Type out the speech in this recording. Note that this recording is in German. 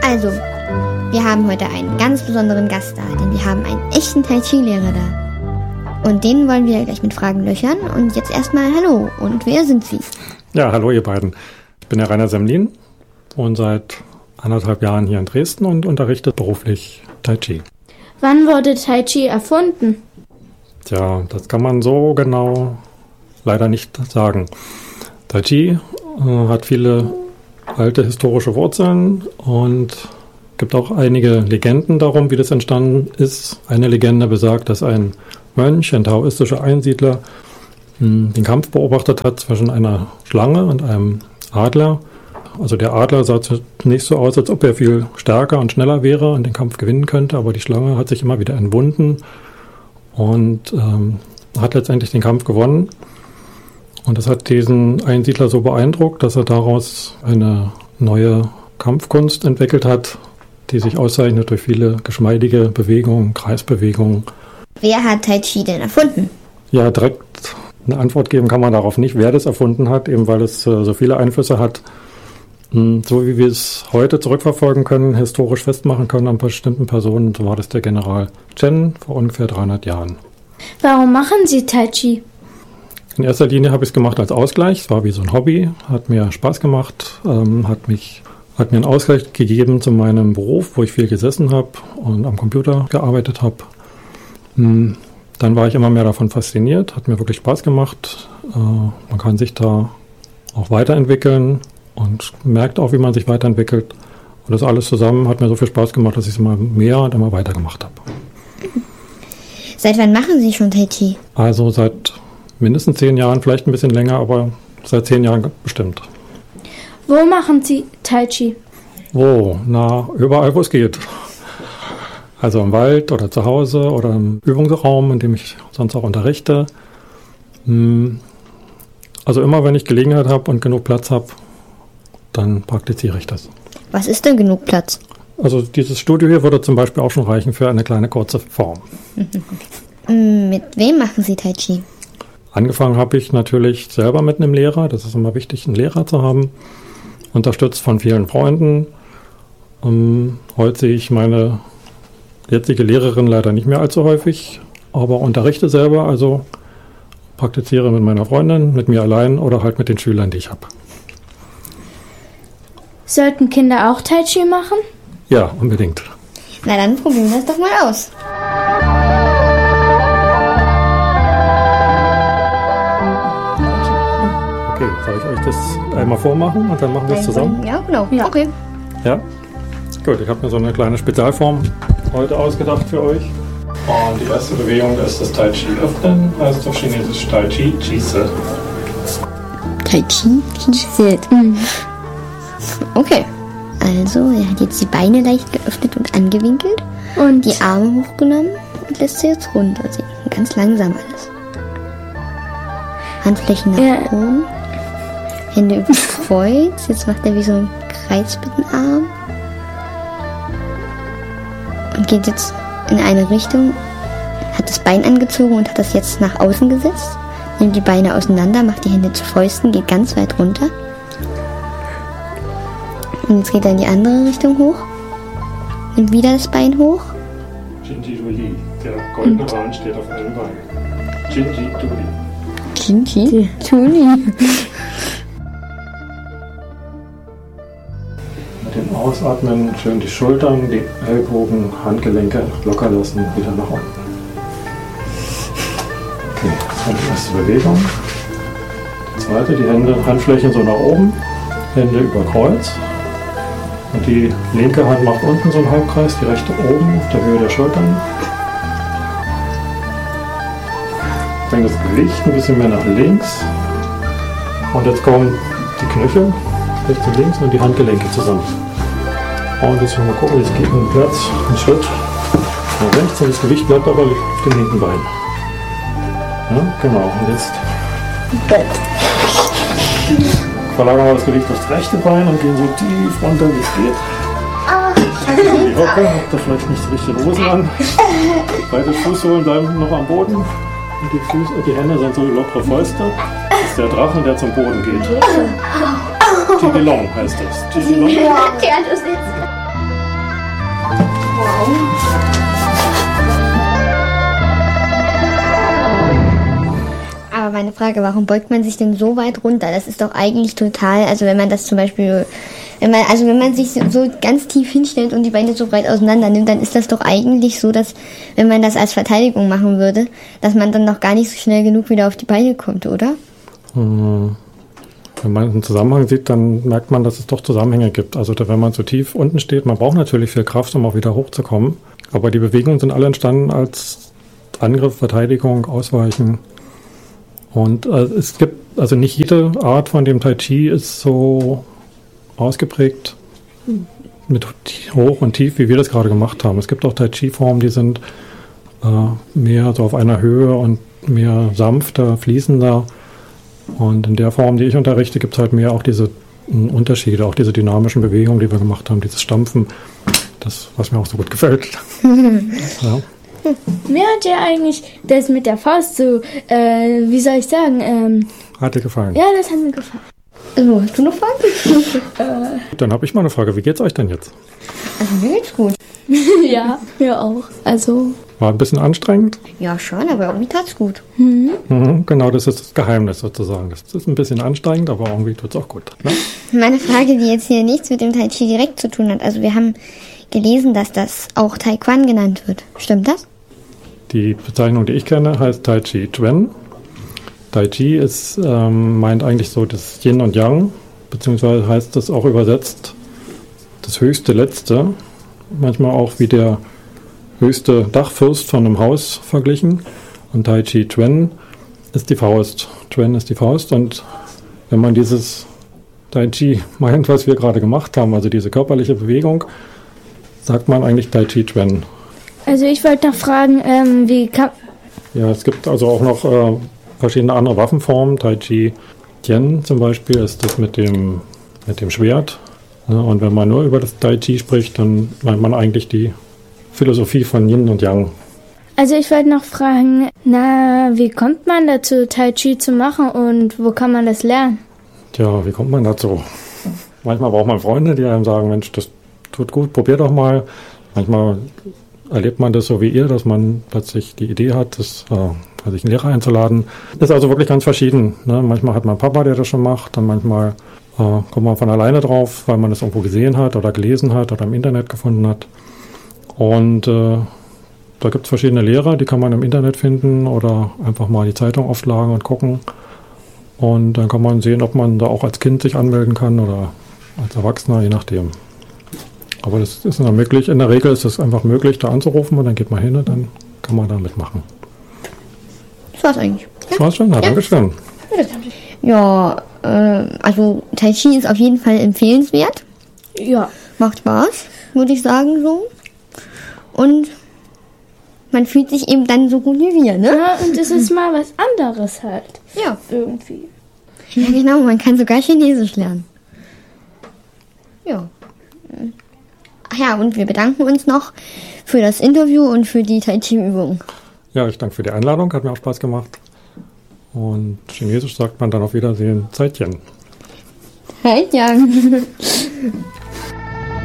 Also, wir haben heute einen ganz besonderen Gast da, denn wir haben einen echten Tai Chi-Lehrer da. Und den wollen wir gleich mit Fragen löchern. Und jetzt erstmal hallo. Und wer sind Sie? Ja, hallo ihr beiden. Ich bin der Rainer Semlin und seit 1,5 Jahren hier in Dresden und unterrichte beruflich Tai Chi. Wann wurde Tai Chi erfunden? Tja, das kann man so genau leider nicht sagen. Tai Chi hat viele alte historische Wurzeln und gibt auch einige Legenden darum, wie das entstanden ist. Eine Legende besagt, dass ein Mönch, ein taoistischer Einsiedler, den Kampf beobachtet hat zwischen einer Schlange und einem Adler. Also der Adler sah zunächst so aus, als ob er viel stärker und schneller wäre und den Kampf gewinnen könnte, aber die Schlange hat sich immer wieder entwunden und hat letztendlich den Kampf gewonnen. Und das hat diesen Einsiedler so beeindruckt, dass er daraus eine neue Kampfkunst entwickelt hat, die sich auszeichnet durch viele geschmeidige Bewegungen, Kreisbewegungen. Wer hat Tai Chi denn erfunden? Ja, direkt eine Antwort geben kann man darauf nicht, wer das erfunden hat, eben weil es so viele Einflüsse hat. So wie wir es heute zurückverfolgen können, historisch festmachen können an bestimmten Personen, so war das der General Chen vor ungefähr 300 Jahren. Warum machen Sie Tai Chi? In erster Linie habe ich es gemacht als Ausgleich. Es war wie so ein Hobby, hat mir Spaß gemacht, hat mir einen Ausgleich gegeben zu meinem Beruf, wo ich viel gesessen habe und am Computer gearbeitet habe. Dann war ich immer mehr davon fasziniert, hat mir wirklich Spaß gemacht. Man kann sich da auch weiterentwickeln und merkt auch, wie man sich weiterentwickelt. Und das alles zusammen hat mir so viel Spaß gemacht, dass ich es immer mehr und immer weiter gemacht habe. Seit wann machen Sie schon Tai Chi? Also seit mindestens 10 Jahren, vielleicht ein bisschen länger, aber seit 10 Jahren bestimmt. Wo machen Sie Tai Chi? Wo? Na, überall, wo es geht. Also im Wald oder zu Hause oder im Übungsraum, in dem ich sonst auch unterrichte. Also immer, wenn ich Gelegenheit habe und genug Platz habe, dann praktiziere ich das. Was ist denn genug Platz? Also dieses Studio hier würde zum Beispiel auch schon reichen für eine kleine kurze Form. Mit wem machen Sie Tai Chi? Angefangen habe ich natürlich selber mit einem Lehrer. Das ist immer wichtig, einen Lehrer zu haben. Unterstützt von vielen Freunden. Heute sehe ich meine jetzige Lehrerin leider nicht mehr allzu häufig, aber unterrichte selber, also praktiziere mit meiner Freundin, mit mir allein oder halt mit den Schülern, die ich habe. Sollten Kinder auch Tai Chi machen? Ja, unbedingt. Na dann probieren wir das doch mal aus. Okay, soll ich euch das einmal vormachen und dann machen wir es zusammen? Ja, genau. Ja. Okay. Ja? Gut, ich habe mir so eine kleine Spezialform heute ausgedacht für euch. Und die erste Bewegung ist das Tai Chi öffnen, heißt auf Chinesisch Tai Chi Chi-Se. Tai Chi Chi-Se. Okay. Also, er hat jetzt die Beine leicht geöffnet und angewinkelt und die Arme hochgenommen und lässt sie jetzt runtersinken. Ganz langsam alles. Handflächen nach oben. Hände über das Kreuz. Jetzt macht er wie so einen Kreis mit dem Arm. Und geht jetzt in eine Richtung, hat das Bein angezogen und hat das jetzt nach außen gesetzt. Nimmt die Beine auseinander, macht die Hände zu Fäusten, geht ganz weit runter. Und jetzt geht er in die andere Richtung hoch. Nimmt wieder das Bein hoch. Jinji Duli, der goldene Hahn steht auf einem Bein. Jinji Duli. Jinji Duli. Mit dem Ausatmen schön die Schultern, die Ellbogen, Handgelenke locker lassen, wieder nach unten. Okay, das war die erste Bewegung. Die zweite, die Hände, Handflächen so nach oben, Hände über Kreuz. Und die linke Hand macht unten so einen Halbkreis, die rechte oben auf der Höhe der Schultern. Bringt das Gewicht ein bisschen mehr nach links. Und jetzt kommen die Knöchel rechts und links und die Handgelenke zusammen. Und jetzt mal gucken, jetzt geht ein Platz, ein Schritt nach rechts und das Gewicht bleibt aber auf dem linken Bein. Ja, genau, und jetzt verlagern wir das Gewicht aufs rechte Bein und gehen so tief runter, wie es geht. Die Hocke, habt ihr vielleicht nicht so richtig Hosen an. Beide Fußsohlen bleiben noch am Boden. Und die Hände sind so lockere Fäuste. Das ist der Drache, der zum Boden geht. Tidilong heißt das. Tidilong. Ja, das ist Aber meine Frage, warum beugt man sich denn so weit runter? Das ist doch eigentlich total, also wenn man das zum Beispiel, wenn man sich so ganz tief hinstellt und die Beine so breit auseinander nimmt, dann ist das doch eigentlich so, dass, wenn man das als Verteidigung machen würde, dass man dann noch gar nicht so schnell genug wieder auf die Beine kommt, oder? Wenn man einen Zusammenhang sieht, dann merkt man, dass es doch Zusammenhänge gibt. Also wenn man so tief unten steht, man braucht natürlich viel Kraft, um auch wieder hochzukommen. Aber die Bewegungen sind alle entstanden als Angriff, Verteidigung, Ausweichen. Und es gibt, also nicht jede Art von dem Tai Chi ist so ausgeprägt mit hoch und tief, wie wir das gerade gemacht haben. Es gibt auch Tai Chi-Formen, die sind mehr so auf einer Höhe und mehr sanfter, fließender. Und in der Form, die ich unterrichte, gibt es halt mehr auch diese Unterschiede, auch diese dynamischen Bewegungen, die wir gemacht haben, dieses Stampfen, das, was mir auch so gut gefällt. Ja. Mir hat ja eigentlich das mit der Faust so, wie soll ich sagen, Hat dir gefallen? ja, das hat mir gefallen. Also, hast du noch Fragen? Dann habe ich mal eine Frage, wie geht's euch denn jetzt? Also, mir geht's gut. Ja, mir auch. Also, War ein bisschen anstrengend? Ja, schon, aber irgendwie tat's gut. Mhm, genau, das ist das Geheimnis sozusagen. Das ist ein bisschen anstrengend, aber irgendwie tut's auch gut. Ne? Meine Frage, die jetzt hier nichts mit dem Tai Chi direkt zu tun hat. Also, wir haben gelesen, dass das auch Tai Quan genannt wird. Stimmt das? Die Bezeichnung, die ich kenne, heißt Tai Chi Chuan. Tai Chi ist, meint eigentlich so das Yin und Yang, beziehungsweise heißt das auch übersetzt das höchste Letzte. Manchmal auch wie der höchste Dachfürst von einem Haus verglichen. Und Tai Chi Chuan ist die Faust. Chuan ist die Faust. Und wenn man dieses Tai Chi meint, was wir gerade gemacht haben, also diese körperliche Bewegung, sagt man eigentlich Tai Chi Chuan. also ich wollte noch fragen, wie kann... Ja, es gibt also auch noch verschiedene andere Waffenformen. Tai Chi Tien zum Beispiel ist das mit dem Schwert. Ne? Und wenn man nur über das Tai Chi spricht, dann meint man eigentlich die Philosophie von Yin und Yang. Also ich wollte noch fragen, wie kommt man dazu, Tai Chi zu machen und wo kann man das lernen? Tja, wie kommt man dazu? Manchmal braucht man Freunde, die einem sagen, Mensch, das tut gut, probier doch mal. Manchmal erlebt man das so wie ihr, dass man plötzlich die Idee hat, sich einen Lehrer einzuladen. Das ist also wirklich ganz verschieden. Ne? Manchmal hat man einen Papa, der das schon macht, dann manchmal kommt man von alleine drauf, weil man es irgendwo gesehen hat oder gelesen hat oder im Internet gefunden hat. Und da gibt es verschiedene Lehrer, die kann man im Internet finden oder einfach mal die Zeitung aufschlagen und gucken. Und dann kann man sehen, ob man da auch als Kind sich anmelden kann oder als Erwachsener, je nachdem. Aber das ist dann möglich. In der Regel ist es einfach möglich, da anzurufen und dann geht man hin und dann kann man da mitmachen. Das war's eigentlich. Das war's schon? Na, danke schön. Ja, also Tai Chi ist auf jeden Fall empfehlenswert. Ja. Macht Spaß, würde ich sagen so. Und man fühlt sich eben dann so gut wie wir, ne? Ja, und es ist mal was anderes halt. Ja. Irgendwie. Ja, genau, man kann sogar Chinesisch lernen. Ja. Ach ja, und wir bedanken uns noch für das Interview und für die Tai Chi-Übung. Ja, ich danke für die Einladung, hat mir auch Spaß gemacht. Und Chinesisch sagt man dann auf Wiedersehen, Zeitchen. Halt, ja.